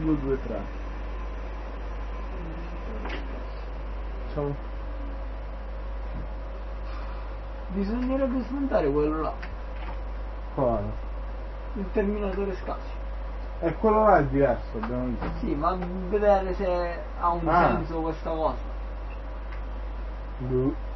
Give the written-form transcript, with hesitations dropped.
1, 2, 3. Facciamo. Bisognerebbe smontare quello là, Quale? il terminatore scassi. E quello là è diverso, abbiamo visto. Sì, ma vedere se ha un senso questa cosa. Boh.